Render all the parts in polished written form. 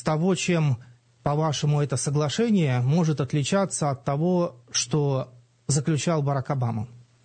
того, чем, по-вашему, это соглашение может отличаться от того, что заключал Барак Обама?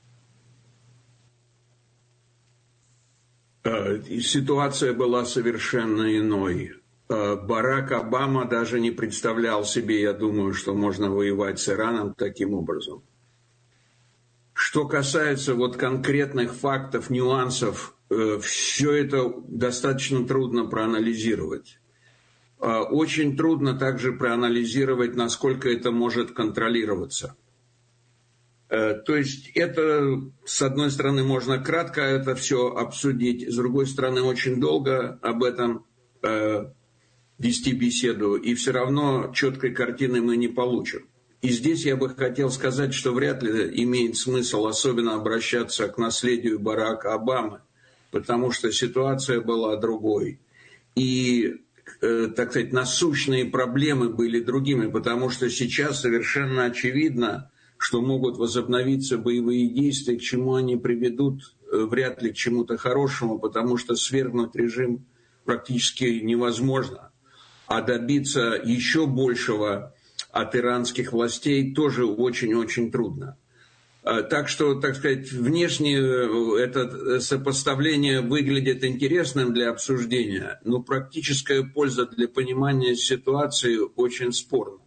Ситуация была совершенно иной. Барак Обама даже не представлял себе, я думаю, что можно воевать с Ираном таким образом. Что касается вот конкретных фактов, нюансов, все это достаточно трудно проанализировать. Очень трудно также проанализировать, насколько это может контролироваться. То есть это, с одной стороны, можно кратко это все обсудить, с другой стороны, очень долго об этом вести беседу, и все равно четкой картины мы не получим. И здесь я бы хотел сказать, что вряд ли имеет смысл особенно обращаться к наследию Барака Обамы, потому что ситуация была другой. И, так сказать, насущные проблемы были другими, потому что сейчас совершенно очевидно, что могут возобновиться боевые действия, к чему они приведут, вряд ли к чему-то хорошему, потому что свергнуть режим практически невозможно, а добиться еще большего от иранских властей тоже очень-очень трудно. Так что, так сказать, внешне это сопоставление выглядит интересным для обсуждения, но практическая польза для понимания ситуации очень спорна.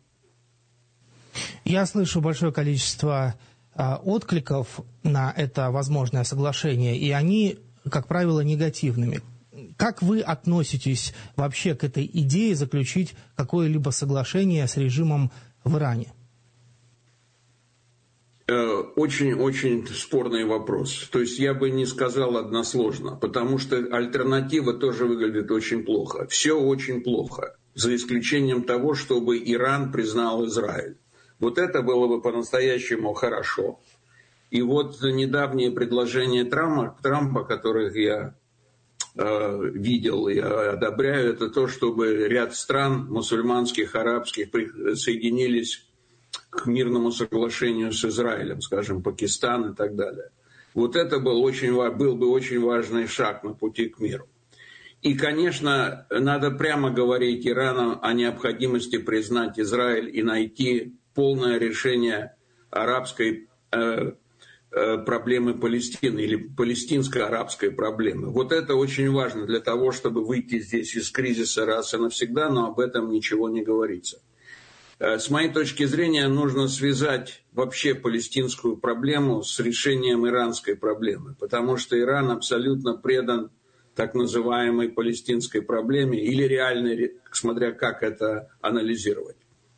Я слышу большое количество откликов на это возможное соглашение, и они, как правило, негативными. Как вы относитесь вообще к этой идее заключить какое-либо соглашение с режимом в Иране? Очень-очень спорный вопрос. То есть я бы не сказал односложно, потому что альтернатива тоже выглядит очень плохо. Все очень плохо, за исключением того, чтобы Иран признал Израиль. Вот это было бы по-настоящему хорошо. И вот недавние предложения Трампа, которых я видел и одобряю, это то, чтобы ряд стран мусульманских, арабских присоединились к мирному соглашению с Израилем, скажем, Пакистан и так далее. Вот это был бы очень важный шаг на пути к миру. И, конечно, надо прямо говорить Ирану о необходимости признать Израиль и найти полное решение арабской проблемы Палестины или палестинско-арабской проблемы. Вот это очень важно для того, чтобы выйти здесь из кризиса раз и навсегда, но об этом ничего не говорится. С моей точки зрения, нужно связать вообще палестинскую проблему с решением иранской проблемы, потому что Иран абсолютно предан так называемой палестинской проблеме или реальной, смотря как это анализировать.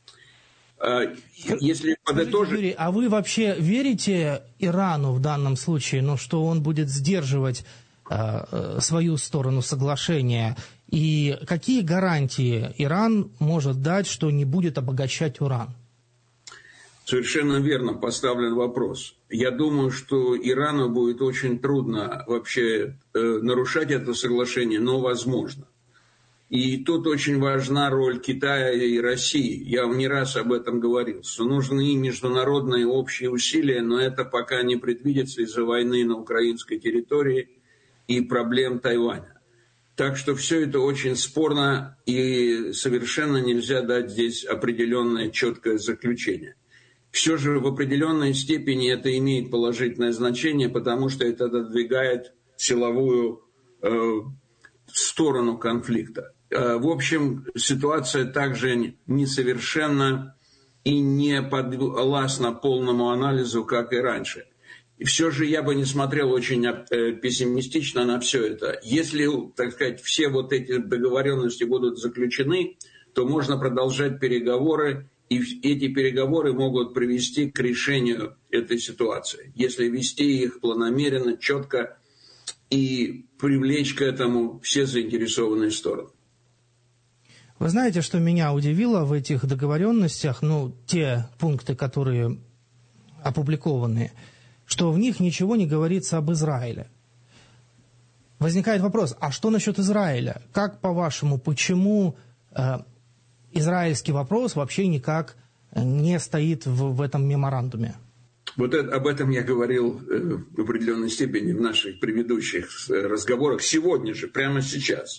Если подытожить... Юрий, а вы вообще верите Ирану в данном случае, что он будет сдерживать свою сторону соглашения? И какие гарантии Иран может дать, что не будет обогащать уран? Совершенно верно поставлен вопрос. Я думаю, что Ирану будет очень трудно вообще нарушать это соглашение, но возможно. И тут очень важна роль Китая и России. Я не раз об этом говорил, что нужны международные общие усилия, но это пока не предвидится из-за войны на украинской территории и проблем Тайваня. Так что все это очень спорно, и совершенно нельзя дать здесь определенное четкое заключение. Все же в определенной степени это имеет положительное значение, потому что это отодвигает силовую сторону конфликта. В общем, ситуация также несовершенна и не подвластна полному анализу, как и раньше. И все же я бы не смотрел очень пессимистично на все это. Если, так сказать, все вот эти договоренности будут заключены, то можно продолжать переговоры, и эти переговоры могут привести к решению этой ситуации, если вести их планомерно, четко и привлечь к этому все заинтересованные стороны. Вы знаете, что меня удивило в этих договоренностях, те пункты, которые опубликованы, что в них ничего не говорится об Израиле. Возникает вопрос, а что насчет Израиля? Как, по-вашему, почему израильский вопрос вообще никак не стоит в этом меморандуме? Вот об этом я говорил в определенной степени в наших предыдущих разговорах сегодня же, прямо сейчас.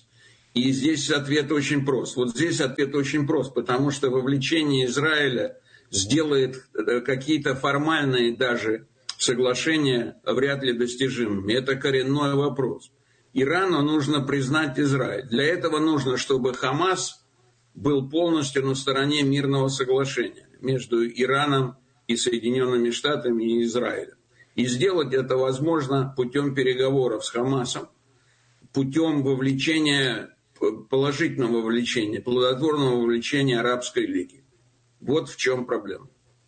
И здесь ответ очень прост. Вот здесь ответ очень прост, потому что вовлечение Израиля сделает какие-то формальные даже соглашения вряд ли достижимыми. Это коренной вопрос. Ирану нужно признать Израиль. Для этого нужно, чтобы Хамас был полностью на стороне мирного соглашения между Ираном и Соединенными Штатами и Израилем. И сделать это возможно путем переговоров с Хамасом, путем вовлечения, положительного вовлечения, плодотворного вовлечения Арабской лиги. Вот в чем проблема.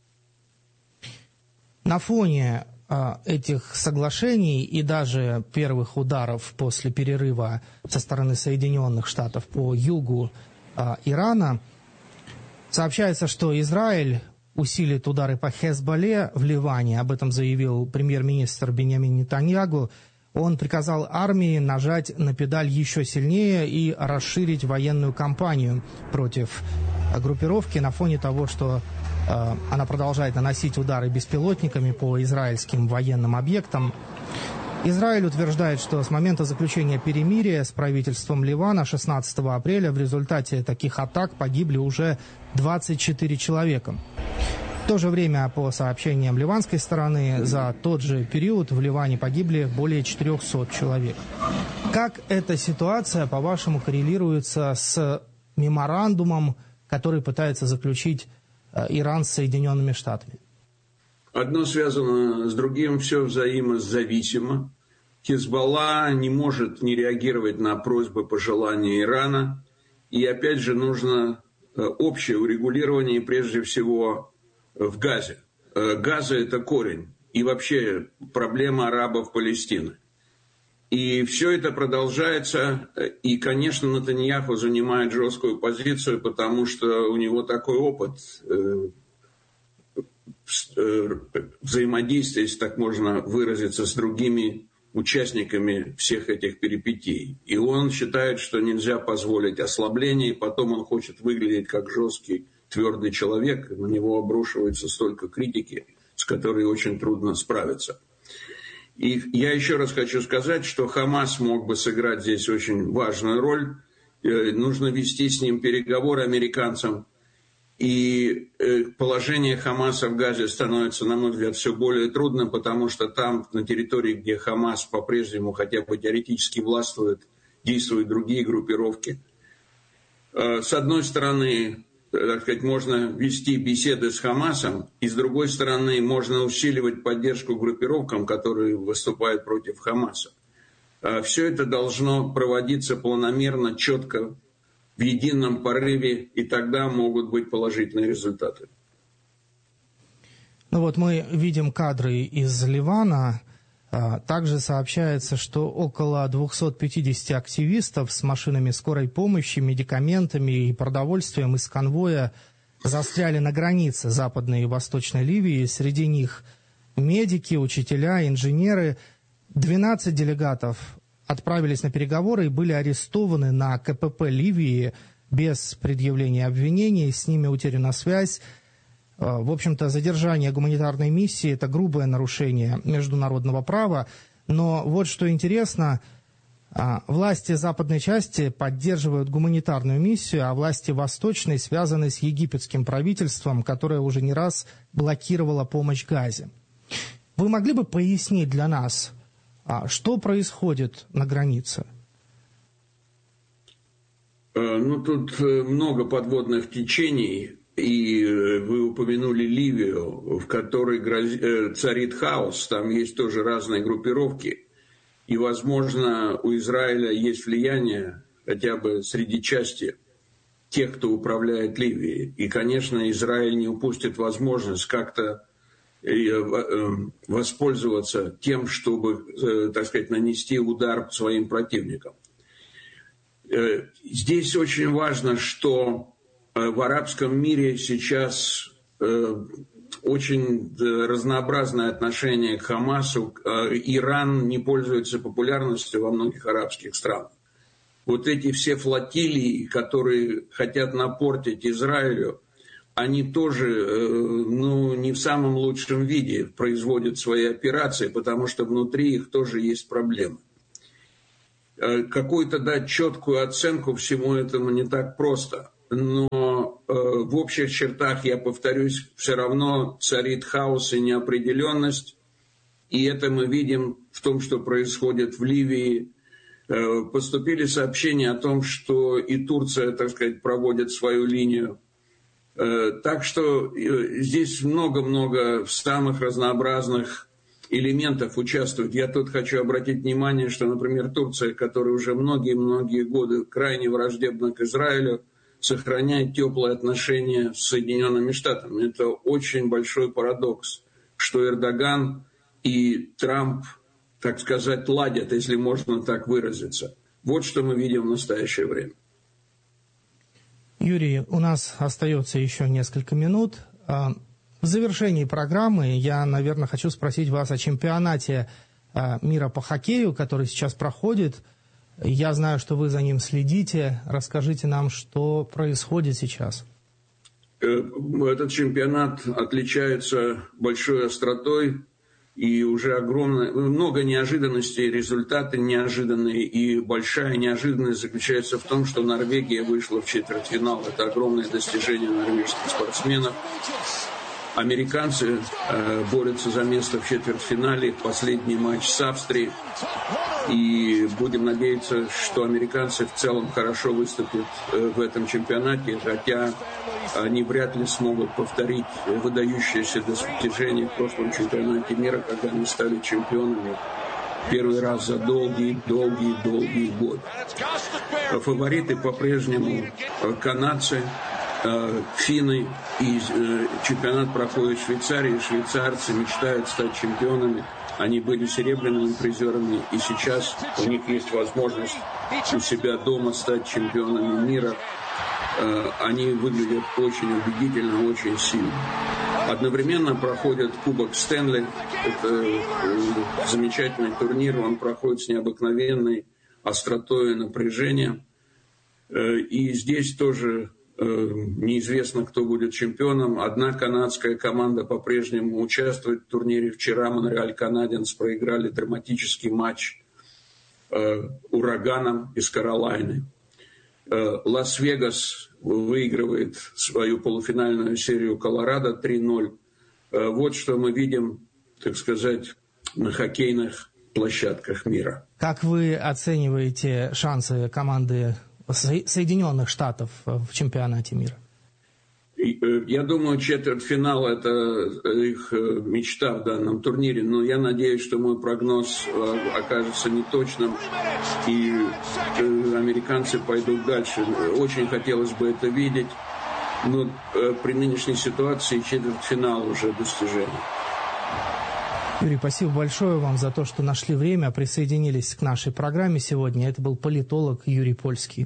На фоне этих соглашений и даже первых ударов после перерыва со стороны Соединенных Штатов по югу Ирана сообщается, что Израиль усилит удары по Хезболле в Ливане. Об этом заявил премьер-министр Биньямин Нетаньяху. Он приказал армии нажать на педаль еще сильнее и расширить военную кампанию против группировки на фоне того, что она продолжает наносить удары беспилотниками по израильским военным объектам. Израиль утверждает, что с момента заключения перемирия с правительством Ливана 16 апреля в результате таких атак погибли уже 24 человека. В то же время, по сообщениям ливанской стороны, за тот же период в Ливане погибли более 400 человек. Как эта ситуация, по-вашему, коррелируется с меморандумом, который пытается заключить Иран с Соединенными Штатами? Одно связано с другим, все взаимозависимо. Хезболла не может не реагировать на просьбы, пожелания Ирана. И опять же нужно общее урегулирование, прежде всего, в Газе. Газа – это корень. И вообще проблема арабов Палестины. И все это продолжается. И, конечно, Нетаньяху занимает жесткую позицию, потому что у него такой опыт взаимодействия, если так можно выразиться, с другими участниками всех этих перипетий. И он считает, что нельзя позволить ослабления, и потом он хочет выглядеть как жесткий, твердый человек. На него обрушивается столько критики, с которой очень трудно справиться. И я еще раз хочу сказать, что Хамас мог бы сыграть здесь очень важную роль. Нужно вести с ним переговоры американцам. И положение Хамаса в Газе становится, на мой взгляд, все более трудным, потому что там, на территории, где Хамас по-прежнему хотя бы теоретически властвует, действуют другие группировки. С одной стороны, так сказать, можно вести беседы с Хамасом, и с другой стороны, можно усиливать поддержку группировкам, которые выступают против Хамаса. Все это должно проводиться планомерно, четко, в едином порыве, и тогда могут быть положительные результаты. Ну вот мы видим кадры из Ливана. Также сообщается, что около 250 активистов с машинами скорой помощи, медикаментами и продовольствием из конвоя застряли на границе Западной и Восточной Ливии. Среди них медики, учителя, инженеры. 12 делегатов отправились на переговоры и были арестованы на КПП Ливии без предъявления обвинений. С ними утеряна связь. В общем-то, задержание гуманитарной миссии – это грубое нарушение международного права. Но вот что интересно, власти западной части поддерживают гуманитарную миссию, а власти восточной связаны с египетским правительством, которое уже не раз блокировало помощь Газе. Вы могли бы пояснить для нас, что происходит на границе? Ну, тут много подводных течений. И вы упомянули Ливию, в которой царит хаос, там есть тоже разные группировки. И, возможно, у Израиля есть влияние хотя бы среди части тех, кто управляет Ливией. И, конечно, Израиль не упустит возможность как-то воспользоваться тем, чтобы, так сказать, нанести удар своим противникам. Здесь очень важно, что в арабском мире сейчас очень разнообразное отношение к Хамасу. Иран не пользуется популярностью во многих арабских странах. Вот эти все флотилии, которые хотят напортить Израилю, они тоже не в самом лучшем виде производят свои операции, потому что внутри их тоже есть проблемы. какую-то дать четкую оценку всему этому не так просто. Но в общих чертах, я повторюсь, все равно царит хаос и неопределенность. И это мы видим в том, что происходит в Ливии. Поступили сообщения о том, что и Турция, так сказать, проводит свою линию. Так что здесь много-много самых разнообразных элементов участвуют. Я тут хочу обратить внимание, что, например, Турция, которая уже многие-многие годы крайне враждебна к Израилю, сохраняет теплые отношения с Соединенными Штатами. Это очень большой парадокс, что Эрдоган и Трамп, так сказать, ладят, если можно так выразиться. Вот что мы видим в настоящее время. Юрий, у нас остается еще несколько минут. В завершении программы я, наверное, хочу спросить вас о чемпионате мира по хоккею, который сейчас проходит. Я знаю, что вы за ним следите. Расскажите нам, что происходит сейчас. Этот чемпионат отличается большой остротой и уже много неожиданностей, результаты неожиданные. И большая неожиданность заключается в том, что Норвегия вышла в четвертьфинал. Это огромное достижение норвежских спортсменов. Американцы борются за место в четвертьфинале. Последний матч с Австрией. И будем надеяться, что американцы в целом хорошо выступят в этом чемпионате, хотя они вряд ли смогут повторить выдающиеся достижения в прошлом чемпионате мира, когда они стали чемпионами первый раз за долгие годы. Фавориты по-прежнему канадцы, финны, и чемпионат проходит в Швейцарии. Швейцарцы мечтают стать чемпионами. Они были серебряными призерами, и сейчас у них есть возможность у себя дома стать чемпионами мира. Они выглядят очень убедительно, очень сильно. Одновременно проходит Кубок Стэнли. Это замечательный турнир, он проходит с необыкновенной остротой и напряжением. И здесь тоже неизвестно, кто будет чемпионом. Одна канадская команда по-прежнему участвует в турнире. Вчера Монреаль Канадиенс проиграли драматический матч Ураганом из Каролайны. Лас-Вегас выигрывает свою полуфинальную серию Колорадо 3-0. Вот что мы видим, так сказать, на хоккейных площадках мира. Как вы оцениваете шансы команды Соединенных Штатов в чемпионате мира? Я думаю, четвертьфинал – это их мечта в данном турнире, но я надеюсь, что мой прогноз окажется неточным, и американцы пойдут дальше. Очень хотелось бы это видеть, но при нынешней ситуации четвертьфинал уже достижение. Юрий, спасибо большое вам за то, что нашли время, присоединились к нашей программе сегодня. Это был политолог Юрий Польский.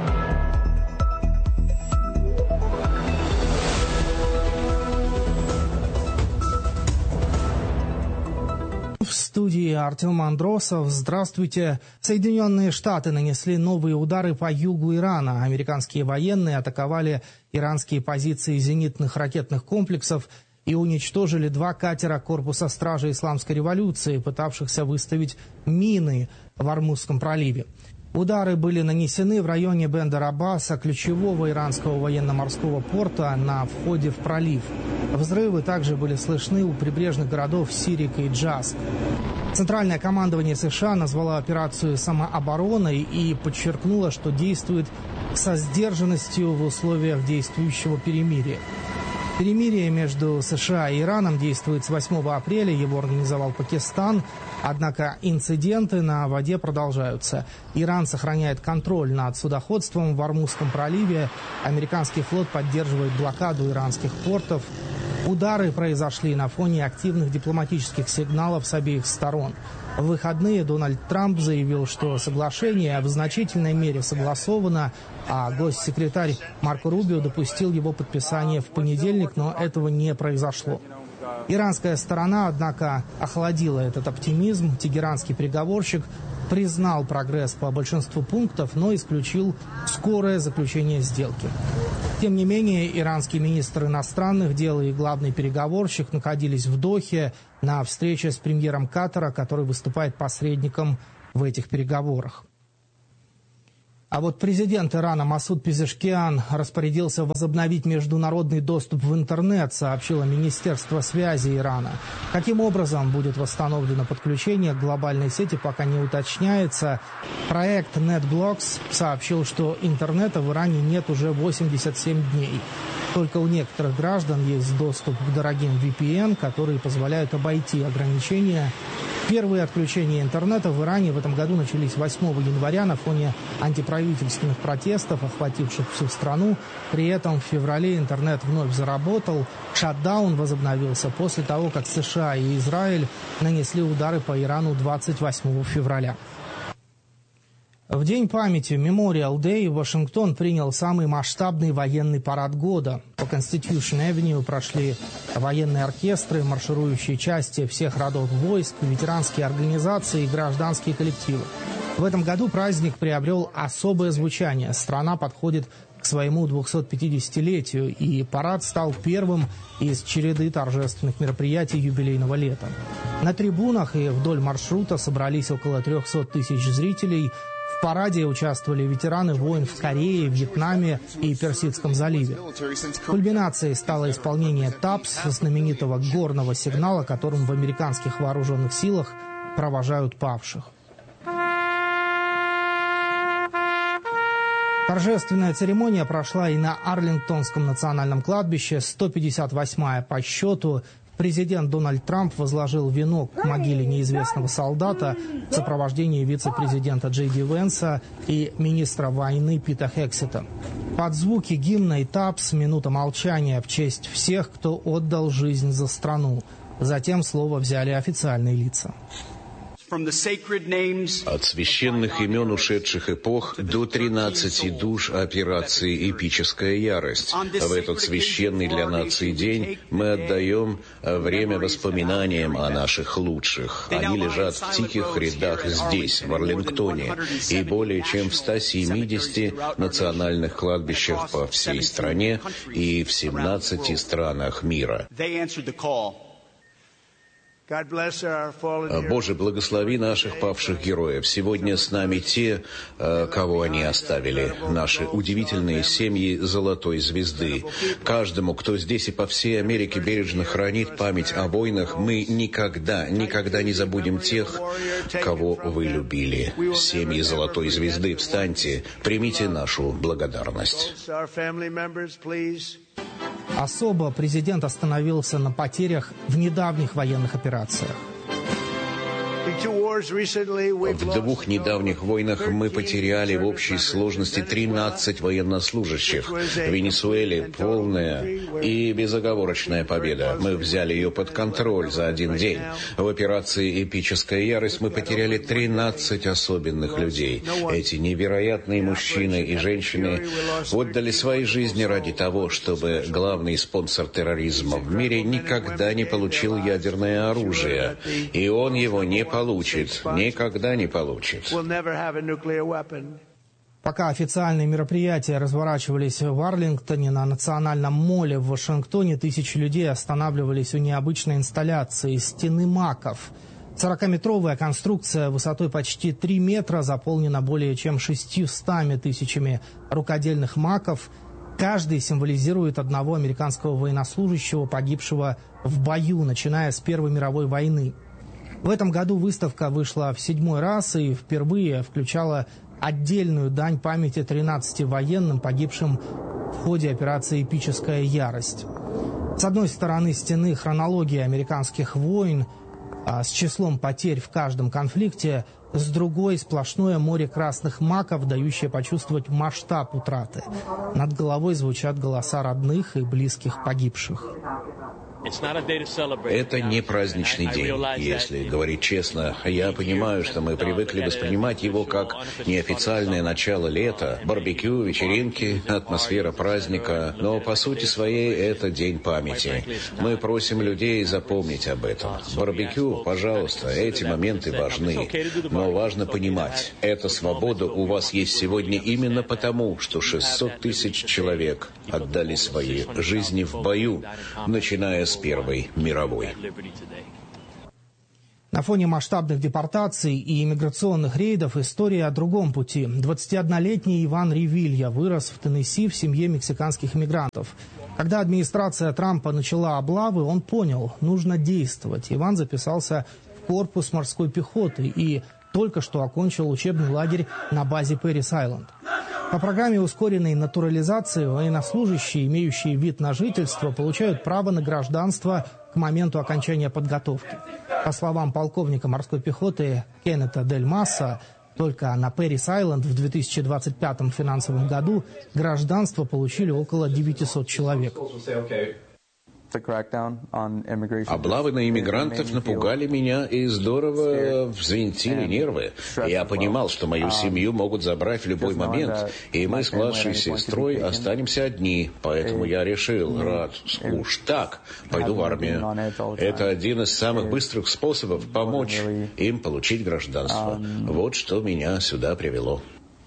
В студии Артем Андросов. Здравствуйте. Соединенные Штаты нанесли новые удары по югу Ирана. Американские военные атаковали иранские позиции зенитных ракетных комплексов и уничтожили 2 катера корпуса стражи Исламской революции, пытавшихся выставить мины в Ормузском проливе. Удары были нанесены в районе Бендер-Аббаса, ключевого иранского военно-морского порта, на входе в пролив. Взрывы также были слышны у прибрежных городов Сирик и Джаск. Центральное командование США назвало операцию самообороной и подчеркнуло, что действует со сдержанностью в условиях действующего перемирия. Перемирие между США и Ираном действует с 8 апреля, его организовал Пакистан, однако инциденты на воде продолжаются. Иран сохраняет контроль над судоходством в Ормузском проливе, американский флот поддерживает блокаду иранских портов. Удары произошли на фоне активных дипломатических сигналов с обеих сторон. В выходные Дональд Трамп заявил, что соглашение в значительной мере согласовано, а госсекретарь Марко Рубио допустил его подписание в понедельник, но этого не произошло. Иранская сторона, однако, охладила этот оптимизм. Тегеранский переговорщик признал прогресс по большинству пунктов, но исключил скорое заключение сделки. Тем не менее, иранский министр иностранных дел и главный переговорщик находились в Дохе на встрече с премьером Катара, который выступает посредником в этих переговорах. А вот президент Ирана Масуд Пезешкиан распорядился возобновить международный доступ в интернет, сообщило Министерство связи Ирана. Каким образом будет восстановлено подключение к глобальной сети, пока не уточняется. Проект NetBlocks сообщил, что интернета в Иране нет уже 87 дней. Только у некоторых граждан есть доступ к дорогим VPN, которые позволяют обойти ограничения. Первые отключения интернета в Иране в этом году начались 8 января на фоне антиправительственных протестов, охвативших всю страну. При этом в феврале интернет вновь заработал. Шатдаун возобновился после того, как США и Израиль нанесли удары по Ирану 28 февраля. В День памяти Memorial Day Вашингтон принял самый масштабный военный парад года. По Constitution Avenue прошли военные оркестры, марширующие части всех родов войск, ветеранские организации и гражданские коллективы. В этом году праздник приобрел особое звучание. Страна подходит к своему 250-летию, и парад стал первым из череды торжественных мероприятий юбилейного лета. На трибунах и вдоль маршрута собрались около 300 тысяч зрителей. В параде участвовали ветераны войн в Корее, Вьетнаме и Персидском заливе. Кульминацией стало исполнение ТАПС, знаменитого горного сигнала, которым в американских вооруженных силах провожают павших. Торжественная церемония прошла и на Арлингтонском национальном кладбище, 158-я по счету. Президент Дональд Трамп возложил венок к могиле неизвестного солдата в сопровождении вице-президента Джей Ди Венса и министра войны Пита Хексета. Под звуки гимна и ТАПС минута молчания в честь всех, кто отдал жизнь за страну. Затем слово взяли официальные лица. От священных имен ушедших эпох до 13 душ операции «Эпическая ярость». В этот священный для нации день мы отдаем время воспоминаниям о наших лучших. Они лежат в тихих рядах здесь, в Арлингтоне, и более чем в 170 национальных кладбищах по всей стране и в 17 странах мира. Боже, благослови наших павших героев. Сегодня с нами те, кого они оставили, наши удивительные семьи Золотой Звезды. Каждому, кто здесь и по всей Америке бережно хранит память о войнах, мы никогда не забудем тех, кого вы любили. Семьи Золотой Звезды, встаньте, примите нашу благодарность. Особо президент остановился на потерях в недавних военных операциях. В 2 недавних войнах мы потеряли в общей сложности 13 военнослужащих. В Венесуэле полная и безоговорочная победа. Мы взяли ее под контроль за один день. В операции «Эпическая ярость» мы потеряли 13 особенных людей. Эти невероятные мужчины и женщины отдали свои жизни ради того, чтобы главный спонсор терроризма в мире никогда не получил ядерное оружие. И он его не получит, никогда не получит. Пока официальные мероприятия разворачивались в Арлингтоне, на национальном моле в Вашингтоне тысячи людей останавливались у необычной инсталляции «Стены маков». 40-метровая конструкция высотой почти 3 метра заполнена более чем 600 тысячами рукодельных маков. Каждый символизирует одного американского военнослужащего, погибшего в бою, начиная с Первой мировой войны. В этом году выставка вышла в 7-й раз и впервые включала отдельную дань памяти 13 военным, погибшим в ходе операции «Эпическая ярость». С одной стороны стены хронология американских войн с числом потерь в каждом конфликте, с другой сплошное море красных маков, дающее почувствовать масштаб утраты. Над головой звучат голоса родных и близких погибших. Это не праздничный день, если говорить честно. Я понимаю, что мы привыкли воспринимать его как неофициальное начало лета, барбекю, вечеринки, атмосфера праздника, но по сути своей это день памяти. Мы просим людей запомнить об этом. Барбекю, пожалуйста, эти моменты важны, но важно понимать, эта свобода у вас есть сегодня именно потому, что 600 тысяч человек отдали свои жизни в бою, начиная с Первой мировой. На фоне масштабных депортаций и иммиграционных рейдов история о другом пути. 21-летний Иван Ревилья вырос в Теннесси в семье мексиканских иммигрантов. Когда администрация Трампа начала облавы, он понял, нужно действовать. Иван записался в корпус морской пехоты и только что окончил учебный лагерь на базе Пэрис-Айленд. По программе ускоренной натурализации военнослужащие, имеющие вид на жительство, получают право на гражданство к моменту окончания подготовки. По словам полковника морской пехоты Кеннета Дель Масса, только на Пэрис-Айленд в 2025 финансовом году гражданство получили около 900 человек. Облавы на иммигрантов напугали меня и здорово взвинтили нервы. Я понимал, что мою семью могут забрать в любой момент, и мы с младшей сестрой останемся одни. Поэтому я решил, уж так, пойду в армию. Это один из самых быстрых способов помочь им получить гражданство. Вот что меня сюда привело.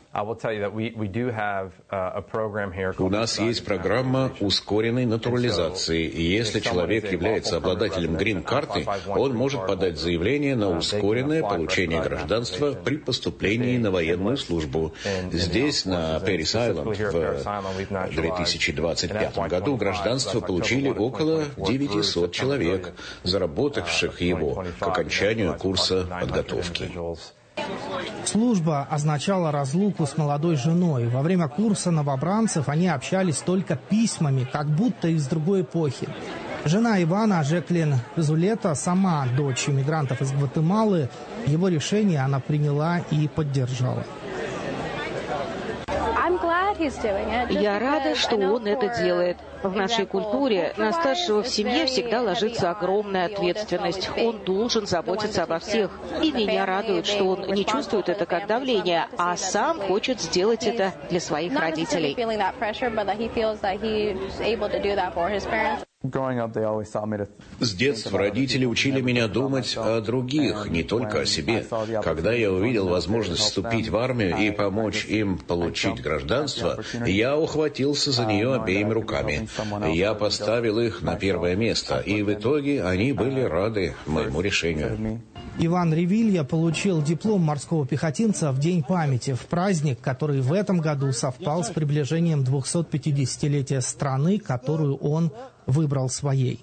У нас есть программа ускоренной натурализации. И если человек является обладателем грин-карты, он может подать заявление на ускоренное получение гражданства при поступлении на военную службу. Здесь, на Пэрис-Айленд, в 2025 году гражданство получили около 900 человек, заработавших его к окончанию курса подготовки. Служба означала разлуку с молодой женой. Во время курса новобранцев они общались только письмами, как будто из другой эпохи. Жена Ивана, Жеклин Зулета, сама дочь иммигрантов из Гватемалы. Его решение она приняла и поддержала. Я рада, что он это делает. В нашей культуре на старшего в семье всегда ложится огромная ответственность. Он должен заботиться обо всех. И меня радует, что он не чувствует это как давление, а сам хочет сделать это для своих родителей. С детства родители учили меня думать о других, не только о себе. Когда я увидел возможность вступить в армию и помочь им получить гражданство, я ухватился за нее обеими руками. Я поставил их на первое место, и в итоге они были рады моему решению. Иван Ревилья получил диплом морского пехотинца в День памяти, в праздник, который в этом году совпал с приближением 250-летия страны, которую он выбрал своей.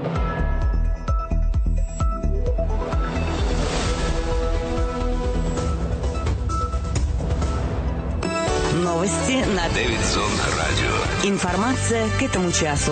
Новости на Дэвидсон Радио. Информация к этому часу.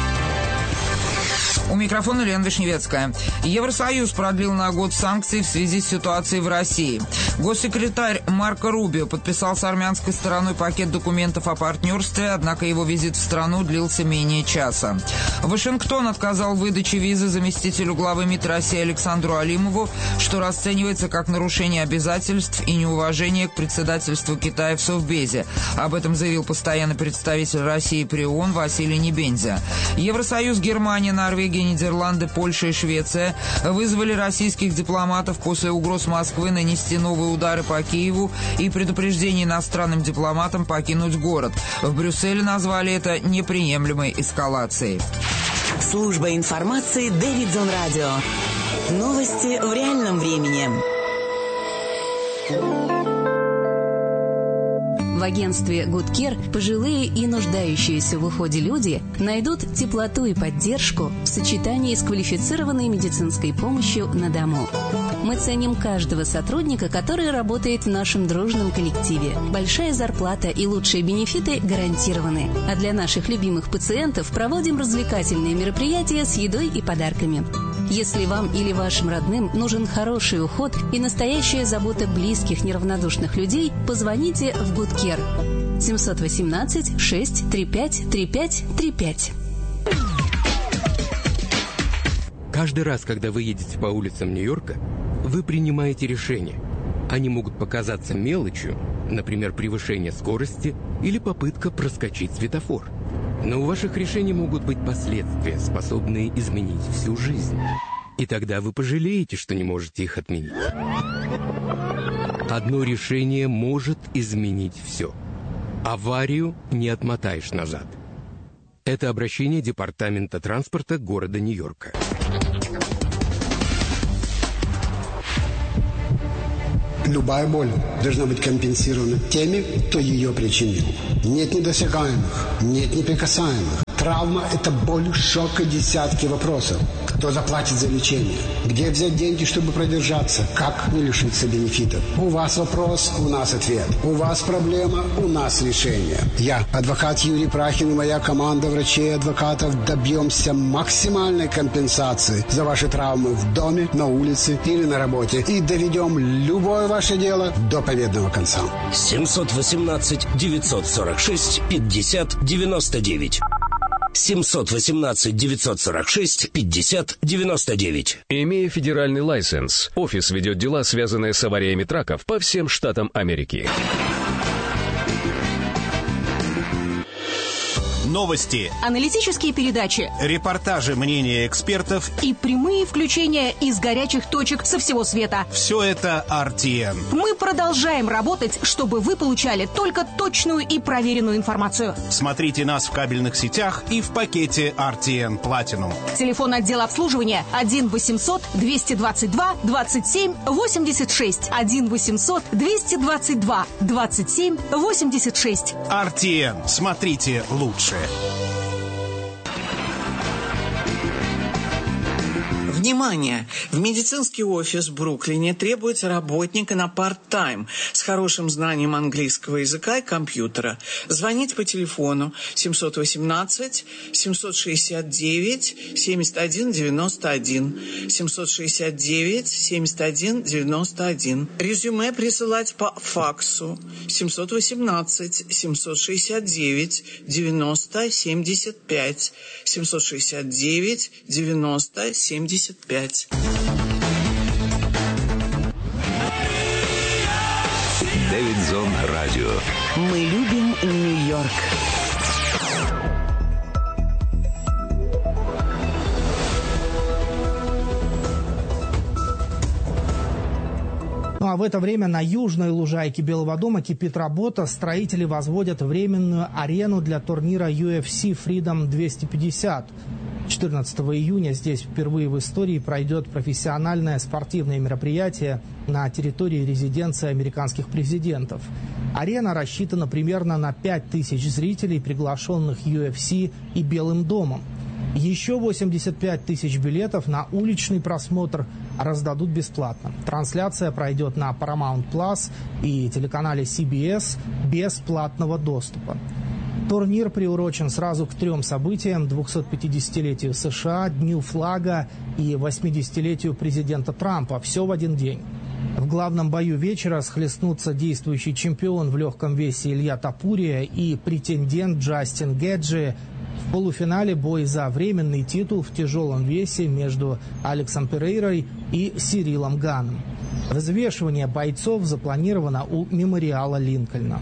У микрофона Лена Вишневецкая. Евросоюз продлил на год санкции в связи с ситуацией в России. Госсекретарь Марко Рубио подписал с армянской стороной пакет документов о партнерстве, однако его визит в страну длился менее часа. Вашингтон отказал в выдаче визы заместителю главы МИД России Александру Алимову, что расценивается как нарушение обязательств и неуважение к председательству Китая в Совбезе. Об этом заявил постоянный представитель России при ООН Василий Небензя. Евросоюз, Германия, Норвегия, Нидерланды, Польша и Швеция вызвали российских дипломатов после угроз Москвы нанести новые удары по Киеву и предупреждений иностранным дипломатам покинуть город. В Брюсселе назвали это неприемлемой эскалацией. Служба информации Дэвидсон Радио. Новости в реальном времени. В агентстве Good Care пожилые и нуждающиеся в уходе люди найдут теплоту и поддержку в сочетании с квалифицированной медицинской помощью на дому. Мы ценим каждого сотрудника, который работает в нашем дружном коллективе. Большая зарплата и лучшие бенефиты гарантированы. А для наших любимых пациентов проводим развлекательные мероприятия с едой и подарками. Если вам или вашим родным нужен хороший уход и настоящая забота близких неравнодушных людей, позвоните в Good Care 718-635-3535. Каждый раз, когда вы едете по улицам Нью-Йорка, вы принимаете решения. Они могут показаться мелочью, например, превышение скорости или попытка проскочить светофор. Но у ваших решений могут быть последствия, способные изменить всю жизнь. И тогда вы пожалеете, что не можете их отменить. Одно решение может изменить все. Аварию не отмотаешь назад. Это обращение Департамента транспорта города Нью-Йорка. Любая боль должна быть компенсирована теми, кто ее причинил. Нет недосягаемых, нет неприкасаемых. Травма – это боль, шок и десятки вопросов. Кто заплатит за лечение? Где взять деньги, чтобы продержаться? Как не лишиться бенефитов? У вас вопрос, у нас ответ. У вас проблема, у нас решение. Я, адвокат Юрий Прахин и моя команда врачей и адвокатов добьемся максимальной компенсации за ваши травмы в доме, на улице или на работе. И доведем любое ваше дело до победного конца. 718-946-50-99. 718-946-50-99. Имея федеральный лайсенс, офис ведет дела, связанные с авариями траков по всем штатам Америки. Новости, аналитические передачи, репортажи, мнения экспертов и прямые включения из горячих точек со всего света. Все это RTN. Мы продолжаем работать, чтобы вы получали только точную и проверенную информацию. Смотрите нас в кабельных сетях и в пакете RTN Platinum. Телефон отдела обслуживания 1-800-222-27-86. 1-800-222-27-86. RTN. Смотрите лучше. Внимание! В медицинский офис в Бруклине требуется работника на парт-тайм с хорошим знанием английского языка и компьютера. Звоните по телефону 718-769-7191. 769-7191. Резюме присылать по факсу 718-769-90-75. 769-90-75. Дэвид Зон Радио. Мы любим Нью-Йорк. Ну а в это время на южной лужайке Белого дома кипит работа. Строители возводят временную арену для турнира UFC Freedom 250. 14 июня здесь впервые в истории пройдет профессиональное спортивное мероприятие на территории резиденции американских президентов. Арена рассчитана примерно на 5000 зрителей, приглашенных UFC и Белым домом. Еще 85 тысяч билетов на уличный просмотр раздадут бесплатно. Трансляция пройдет на Paramount Plus и телеканале CBS без платного доступа. Турнир приурочен сразу к 3 событиям: 250-летию США, Дню флага и 80-летию президента Трампа. Все в один день. В главном бою вечера схлестнутся действующий чемпион в легком весе Илья Топурия и претендент Джастин Геджи. В полуфинале бой за временный титул в тяжелом весе между Алексом Перейрой и Сирилом Ганом. Взвешивание бойцов запланировано у мемориала Линкольна.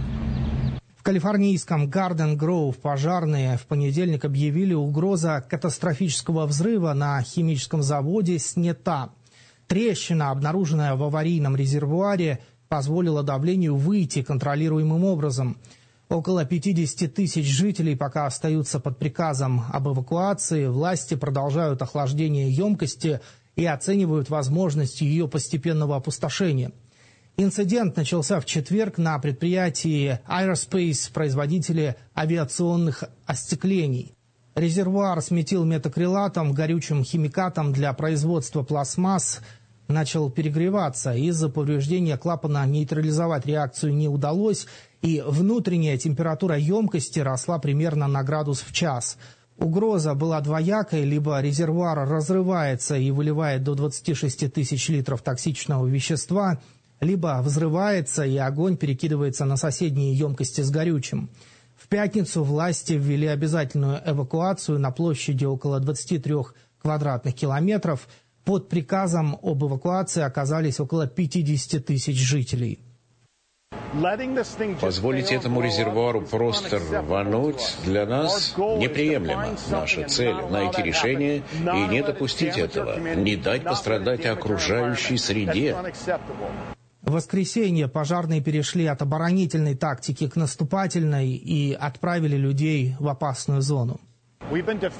В калифорнийском Гарден Гроув пожарные в понедельник объявили угрозу катастрофического взрыва на химическом заводе снята. Трещина, обнаруженная в аварийном резервуаре, позволила давлению выйти контролируемым образом. Около 50 тысяч жителей пока остаются под приказом об эвакуации. Власти продолжают охлаждение емкости и оценивают возможность ее постепенного опустошения. Инцидент начался в четверг на предприятии Aerospace, производителя авиационных остеклений. Резервуар сметил метакрилатом, горючим химикатом для производства пластмасс, начал перегреваться. Из-за повреждения клапана нейтрализовать реакцию не удалось, и внутренняя температура емкости росла примерно на градус в час. Угроза была двоякой: либо резервуар разрывается и выливает до 26 тысяч литров токсичного вещества, либо взрывается и огонь перекидывается на соседние емкости с горючим. В пятницу власти ввели обязательную эвакуацию на площади около 23 квадратных километров. Под приказом об эвакуации оказались около 50 тысяч жителей. Позволить этому резервуару просто рвануть для нас неприемлемо. Наша цель – найти решение и не допустить этого, не дать пострадать окружающей среде. В воскресенье пожарные перешли от оборонительной тактики к наступательной и отправили людей в опасную зону. Мы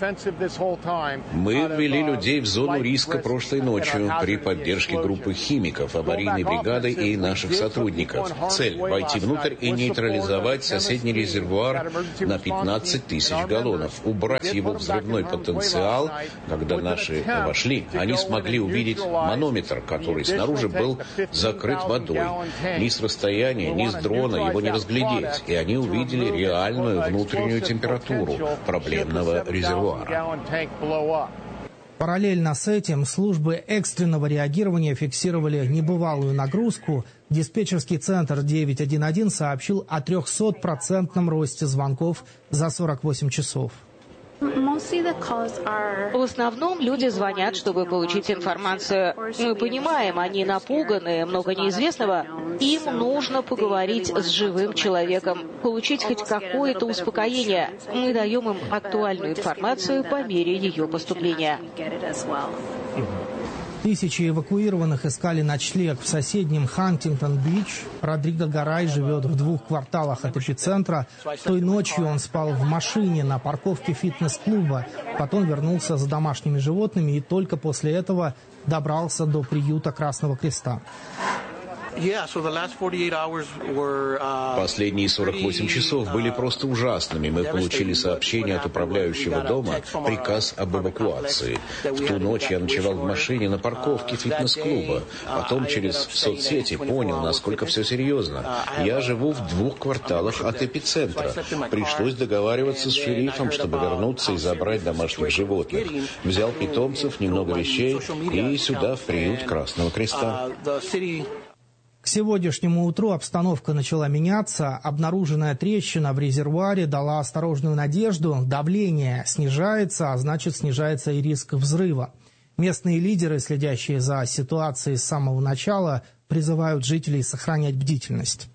ввели людей в зону риска прошлой ночью при поддержке группы химиков, аварийной бригады и наших сотрудников. Цель – войти внутрь и нейтрализовать соседний резервуар на 15 тысяч галлонов, убрать его взрывной потенциал. Когда наши вошли, они смогли увидеть манометр, который снаружи был закрыт водой. Ни с расстояния, ни с дрона его не разглядеть. И они увидели реальную внутреннюю температуру проблемного резервуара. Параллельно с этим службы экстренного реагирования фиксировали небывалую нагрузку. Диспетчерский центр 911 сообщил о 300% росте звонков за 48 часов. В основном люди звонят, чтобы получить информацию. Мы понимаем, они напуганы, много неизвестного. Им нужно поговорить с живым человеком, получить хоть какое-то успокоение. Мы даем им актуальную информацию по мере ее поступления. Тысячи эвакуированных искали ночлег в соседнем Хантингтон-Бич. Родриго Гарай живет в 2 кварталах от эпицентра. Той ночью он спал в машине на парковке фитнес-клуба. Потом вернулся за домашними животными и только после этого добрался до приюта Красного Креста. Последние 48 часов были просто ужасными. Мы получили сообщение от управляющего дома, приказ об эвакуации. В ту ночь я ночевал в машине на парковке фитнес-клуба. Потом через соцсети понял, насколько все серьезно. Я живу в 2 кварталах от эпицентра. Пришлось договариваться с шерифом, чтобы вернуться и забрать домашних животных. Взял питомцев, немного вещей и сюда, в приют Красного Креста. К сегодняшнему утру обстановка начала меняться. Обнаруженная трещина в резервуаре дала осторожную надежду. Давление снижается, а значит снижается и риск взрыва. Местные лидеры, следящие за ситуацией с самого начала, призывают жителей сохранять бдительность.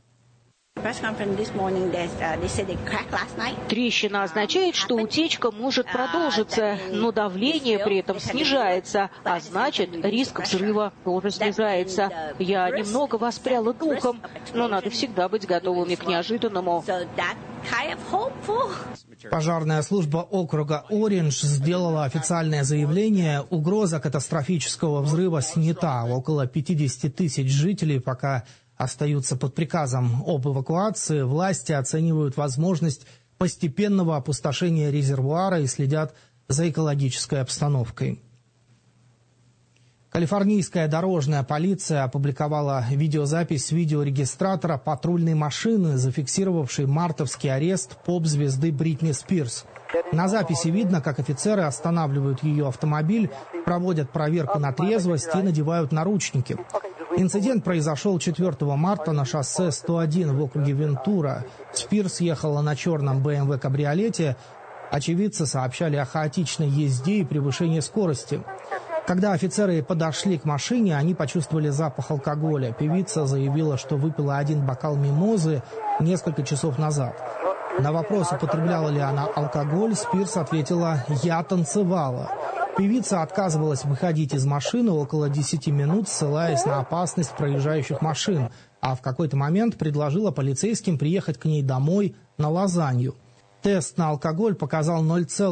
Трещина означает, что утечка может продолжиться, но давление при этом снижается, а значит, риск взрыва тоже снижается. Я немного воспряла духом, но надо всегда быть готовыми к неожиданному. Пожарная служба округа Ориндж сделала официальное заявление. Угроза катастрофического взрыва снята. Около 50 тысяч жителей пока остаются под приказом об эвакуации. Власти оценивают возможность постепенного опустошения резервуара и следят за экологической обстановкой. Калифорнийская дорожная полиция опубликовала видеозапись с видеорегистратора патрульной машины, зафиксировавшей мартовский арест поп-звезды Бритни Спирс. На записи видно, как офицеры останавливают ее автомобиль, проводят проверку на трезвость и надевают наручники. Инцидент произошел 4 марта на шоссе 101 в округе Вентура. Спирс ехала на черном BMW-кабриолете. Очевидцы сообщали о хаотичной езде и превышении скорости. Когда офицеры подошли к машине, они почувствовали запах алкоголя. Певица заявила, что выпила 1 бокал мимозы несколько часов назад. На вопрос, употребляла ли она алкоголь, Спирс ответила: «Я танцевала». Певица отказывалась выходить из машины около 10 минут, ссылаясь на опасность проезжающих машин, а в какой-то момент предложила полицейским приехать к ней домой на лазанью. Тест на алкоголь показал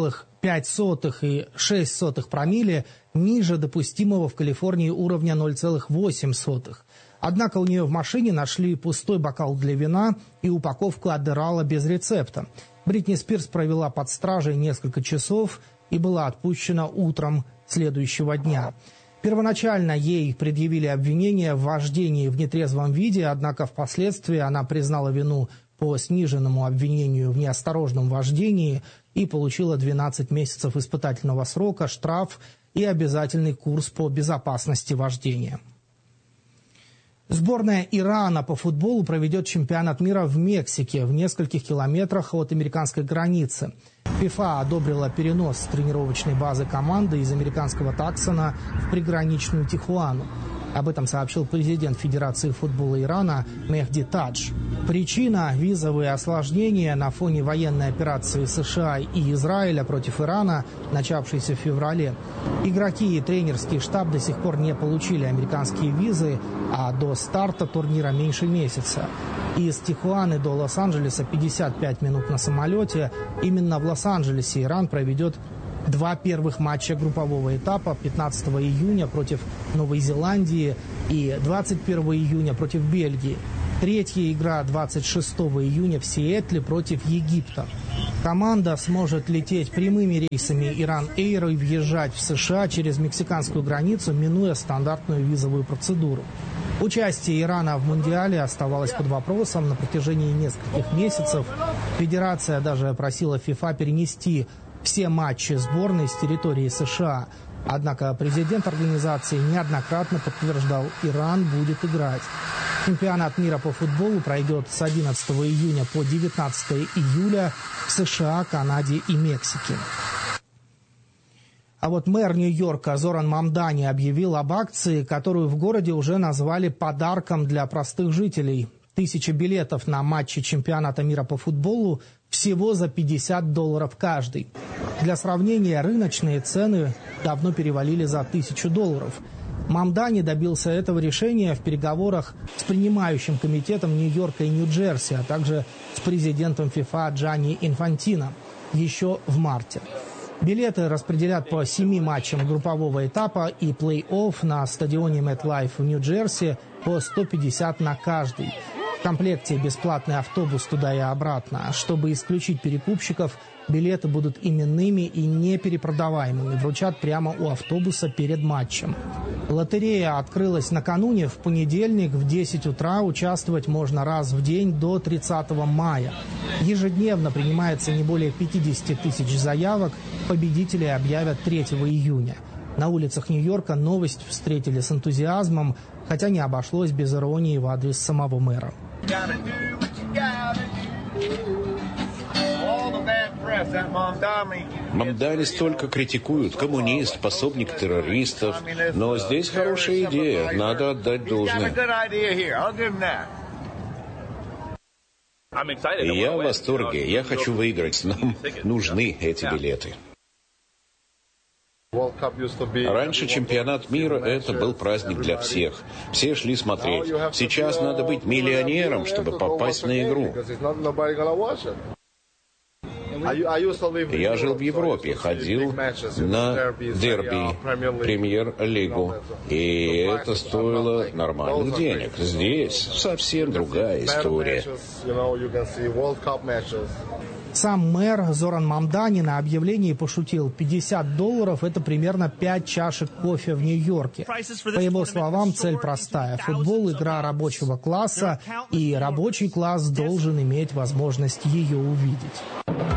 0,5 и 0,06 промилле, ниже допустимого в Калифорнии уровня 0,8. Однако у нее в машине нашли пустой бокал для вина и упаковку аддерала без рецепта. Бритни Спирс провела под стражей несколько часов и была отпущена утром следующего дня. Первоначально ей предъявили обвинение в вождении в нетрезвом виде, однако впоследствии она признала вину по сниженному обвинению в неосторожном вождении и получила 12 месяцев испытательного срока, штраф и обязательный курс по безопасности вождения. Сборная Ирана по футболу проведет чемпионат мира в Мексике, в нескольких километрах от американской границы. ФИФА одобрила перенос тренировочной базы команды из американского Таксона в приграничную Тихуану. Об этом сообщил президент Федерации футбола Ирана Мехди Тадж. Причина – визовые осложнения на фоне военной операции США и Израиля против Ирана, начавшейся в феврале. Игроки и тренерский штаб до сих пор не получили американские визы, а до старта турнира меньше месяца. Из Тихуаны до Лос-Анджелеса 55 минут на самолете. Именно в Лос-Анджелесе Иран проведет 2 первых матча группового этапа 15 июня против Новой Зеландии и 21 июня против Бельгии. Третья игра 26 июня в Сиэтле против Египта. Команда сможет лететь прямыми рейсами Иран Эйр и въезжать в США через мексиканскую границу, минуя стандартную визовую процедуру. Участие Ирана в Мундиале оставалось под вопросом на протяжении нескольких месяцев. Федерация даже просила ФИФА перенести все матчи сборной с территории США. Однако президент организации неоднократно подтверждал, Иран будет играть. Чемпионат мира по футболу пройдет с 11 июня по 19 июля в США, Канаде и Мексике. А вот мэр Нью-Йорка Зоран Мамдани объявил об акции, которую в городе уже назвали подарком для простых жителей. 1000 билетов на матчи чемпионата мира по футболу всего за $50 каждый. Для сравнения, рыночные цены давно перевалили за $1000. Мамдани добился этого решения в переговорах с принимающим комитетом Нью-Йорка и Нью-Джерси, а также с президентом ФИФА Джанни Инфантино еще в марте. Билеты распределят по 7 матчам группового этапа и плей-офф на стадионе MetLife в Нью-Джерси по 150 на каждый. В комплекте бесплатный автобус туда и обратно. Чтобы исключить перекупщиков, билеты будут именными и неперепродаваемыми. Вручат прямо у автобуса перед матчем. Лотерея открылась накануне, в понедельник в 10 утра. Участвовать можно раз в день до 30 мая. Ежедневно принимается не более 50 тысяч заявок. Победителей объявят 3 июня. На улицах Нью-Йорка новость встретили с энтузиазмом, хотя не обошлось без иронии в адрес самого мэра. Мамдани столько критикуют, коммунист, пособник террористов, но здесь хорошая идея, надо отдать должное. Я в восторге, я хочу выиграть, нам нужны эти билеты. Раньше чемпионат мира – это был праздник для всех. Все шли смотреть. Сейчас надо быть миллионером, чтобы попасть на игру. Я жил в Европе, ходил на дерби, премьер-лигу. И это стоило нормальных денег. Здесь совсем другая история. Сам мэр Зоран Мамдани на объявлении пошутил: $50 – это примерно 5 чашек кофе в Нью-Йорке. По его словам, цель простая. Футбол – игра рабочего класса, и рабочий класс должен иметь возможность ее увидеть.